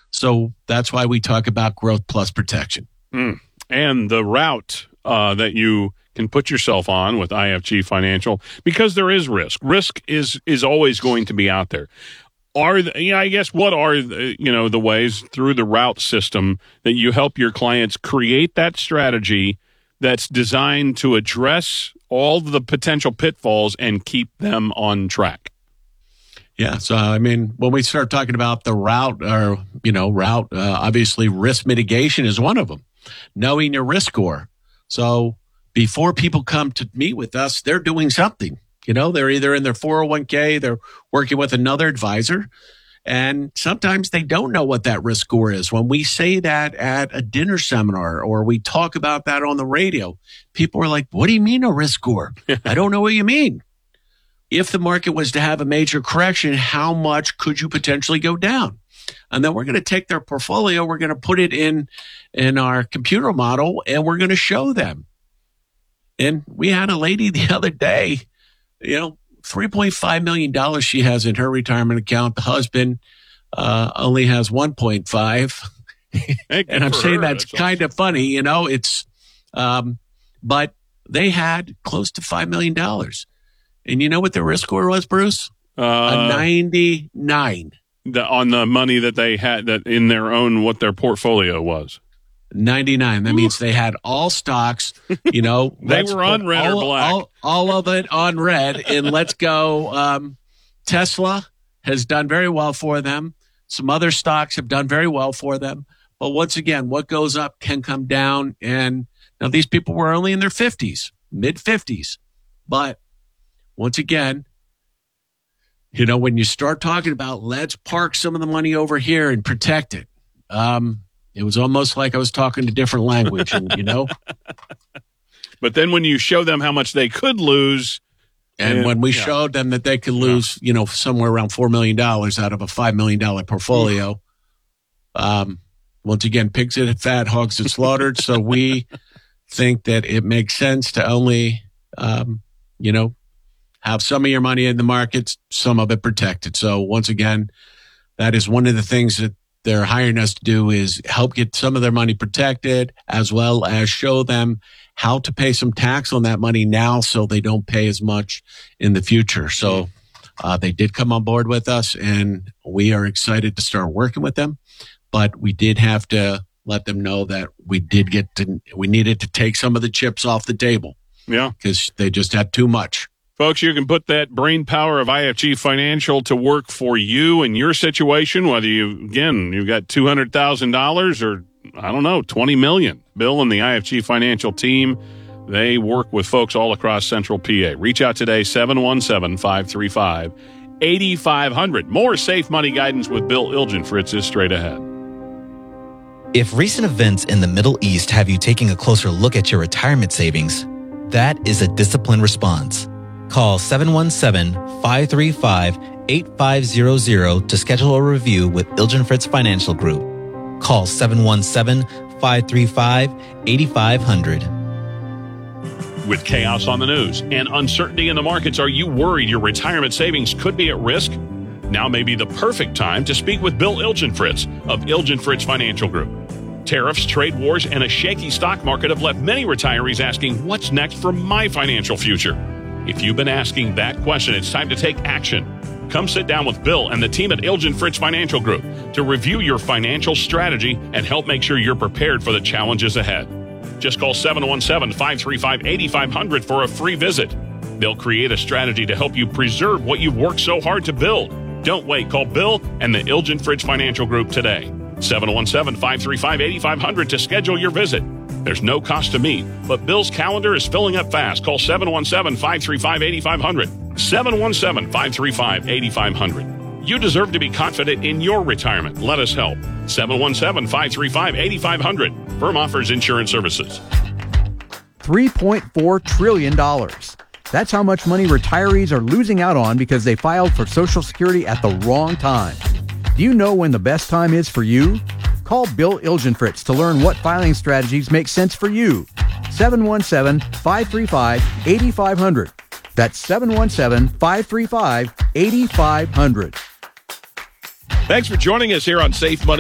So that's why we talk about growth plus protection. And the route that you can put yourself on with IFG Financial, because there is risk. Risk is always going to be out there. What are the ways through the route system that you help your clients create that strategy that's designed to address all the potential pitfalls and keep them on track? Yeah. So, when we start talking about the route, obviously risk mitigation is one of them. Knowing your risk score. So before people come to meet with us, they're doing something. They're either in their 401k, they're working with another advisor, and sometimes they don't know what that risk score is. When we say that at a dinner seminar or we talk about that on the radio, people are like, what do you mean a risk score? I don't know what you mean. If the market was to have a major correction, how much could you potentially go down? And then we're going to take their portfolio, we're going to put it in our computer model, and we're going to show them. And we had a lady the other day, $3.5 million she has in her retirement account. The husband only has 1.5. And I'm saying that's kind of funny, but they had close to $5 million. And you know what the risk score was, Bruce? A 99. On the money that they had that in their own, what their portfolio was. 99. That means they had all stocks, they were on red or black. All of it on red. And let's go. Tesla has done very well for them. Some other stocks have done very well for them. But once again, what goes up can come down. And now these people were only in their 50s, mid 50s. But once again, when you start talking about let's park some of the money over here and protect it, it was almost like I was talking a different language, But then when you show them how much they could lose. And when we showed them that they could lose, somewhere around $4 million out of a $5 million portfolio, once again, pigs get fat, hogs get slaughtered. So we think that it makes sense to only, have some of your money in the markets, some of it protected. So once again, that is one of the things that they're hiring us to do, is help get some of their money protected, as well as show them how to pay some tax on that money now so they don't pay as much in the future. So they did come on board with us, and we are excited to start working with them. But we did have to let them know that we needed to take some of the chips off the table. Yeah. Because they just had too much. Folks, you can put that brain power of IFG Financial to work for you in your situation, whether you've got $200,000 or, $20 million. Bill and the IFG Financial team, they work with folks all across Central PA. Reach out today, 717-535-8500. More safe money guidance with Bill Ilgenfritz is straight ahead. If recent events in the Middle East have you taking a closer look at your retirement savings, that is a disciplined response. Call 717-535-8500 to schedule a review with Ilgenfritz Financial Group. Call 717-535-8500. With chaos on the news and uncertainty in the markets, are you worried your retirement savings could be at risk? Now may be the perfect time to speak with Bill Ilgenfritz of Ilgenfritz Financial Group. Tariffs, trade wars, and a shaky stock market have left many retirees asking, what's next for my financial future? If you've been asking that question, it's time to take action. Come sit down with Bill and the team at Ilgenfritz Financial Group to review your financial strategy and help make sure you're prepared for the challenges ahead. Just call 717-535-8500 for a free visit. They'll create a strategy to help you preserve what you've worked so hard to build. Don't wait. Call Bill and the Ilgenfritz Financial Group today. 717-535-8500 to schedule your visit. There's no cost to meet, but Bill's calendar is filling up fast. Call 717-535-8500. 717-535-8500. You deserve to be confident in your retirement. Let us help. 717-535-8500. Firm offers insurance services. $3.4 trillion. That's how much money retirees are losing out on because they filed for Social Security at the wrong time. Do you know when the best time is for you? Call Bill Ilgenfritz to learn what filing strategies make sense for you. 717-535-8500. That's 717-535-8500. Thanks for joining us here on Safe Money